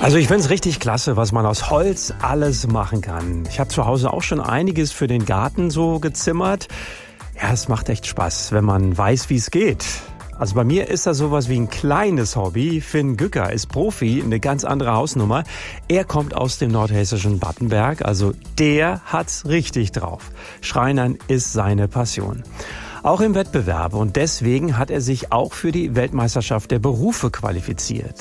Also ich finde es richtig klasse, was man aus Holz alles machen kann. Ich habe zu Hause auch schon einiges für den Garten so gezimmert. Ja, es macht echt Spaß, wenn man weiß, wie es geht. Also bei mir ist das sowas wie ein kleines Hobby. Finn Gücker ist Profi, eine ganz andere Hausnummer. Er kommt aus dem nordhessischen Battenberg, also der hat's richtig drauf. Schreinern ist seine Passion. Auch im Wettbewerb, und deswegen hat er sich auch für die Weltmeisterschaft der Berufe qualifiziert.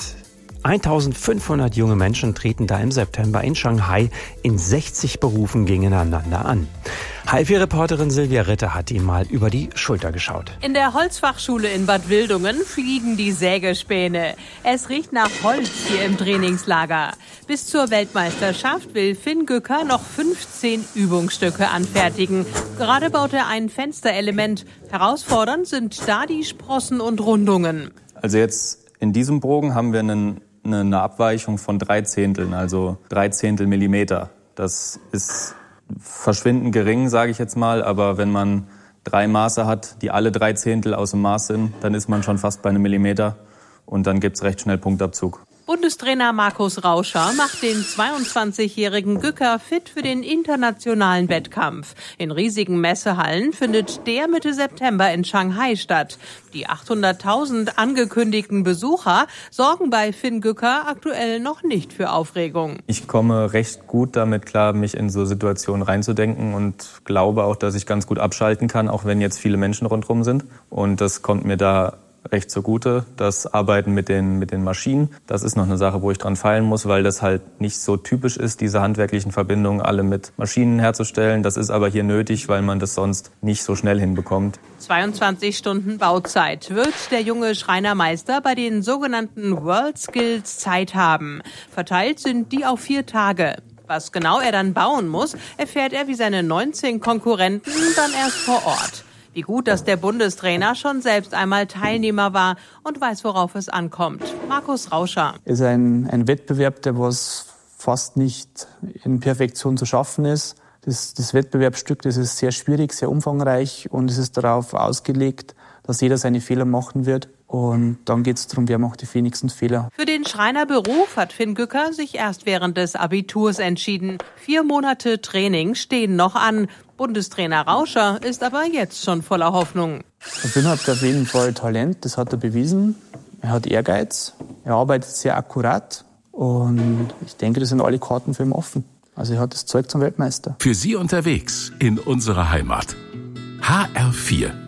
1500 junge Menschen treten da im September in Shanghai in 60 Berufen gegeneinander an. HiFi-Reporterin Silvia Ritter hat ihm mal über die Schulter geschaut. In der Holzfachschule in Bad Wildungen fliegen die Sägespäne. Es riecht nach Holz hier im Trainingslager. Bis zur Weltmeisterschaft will Finn Gücker noch 15 Übungsstücke anfertigen. Gerade baut er ein Fensterelement. Herausfordernd sind da die Sprossen und Rundungen. Also jetzt in diesem Bogen haben wir eine Abweichung von 3/10, also 3/10 Millimeter. Das ist verschwindend gering, sage ich jetzt mal, aber wenn man 3 Maße hat, die alle 3/10 aus dem Maß sind, dann ist man schon fast bei einem Millimeter und dann gibt's recht schnell Punktabzug. Bundestrainer Markus Rauscher macht den 22-jährigen Gücker fit für den internationalen Wettkampf. In riesigen Messehallen findet der Mitte September in Shanghai statt. Die 800.000 angekündigten Besucher sorgen bei Finn Gücker aktuell noch nicht für Aufregung. Ich komme recht gut damit klar, mich in so Situationen reinzudenken und glaube auch, dass ich ganz gut abschalten kann, auch wenn jetzt viele Menschen rundherum sind. Und das kommt mir da recht zugute. Das Arbeiten mit den Maschinen, das ist noch eine Sache, wo ich dran feilen muss, weil das halt nicht so typisch ist, diese handwerklichen Verbindungen alle mit Maschinen herzustellen. Das ist aber hier nötig, weil man das sonst nicht so schnell hinbekommt. 22 Stunden Bauzeit wird der junge Schreinermeister bei den sogenannten World Skills Zeit haben. Verteilt sind die auf 4 Tage. Was genau er dann bauen muss, erfährt er wie seine 19 Konkurrenten dann erst vor Ort. Wie gut, dass der Bundestrainer schon selbst einmal Teilnehmer war und weiß, worauf es ankommt. Markus Rauscher. Es ist ein Wettbewerb, der was fast nicht in Perfektion zu schaffen ist. Das Wettbewerbsstück, das ist sehr schwierig, sehr umfangreich und es ist darauf ausgelegt, dass jeder seine Fehler machen wird. Und dann geht es darum, wer macht die wenigsten Fehler. Für den Schreinerberuf hat Finn Gücker sich erst während des Abiturs entschieden. 4 Monate Training stehen noch an. Bundestrainer Rauscher ist aber jetzt schon voller Hoffnung. Finn hat auf jeden Fall Talent, das hat er bewiesen. Er hat Ehrgeiz, er arbeitet sehr akkurat und ich denke, das sind alle Karten für ihn offen. Also er hat das Zeug zum Weltmeister. Für Sie unterwegs in unserer Heimat. HR4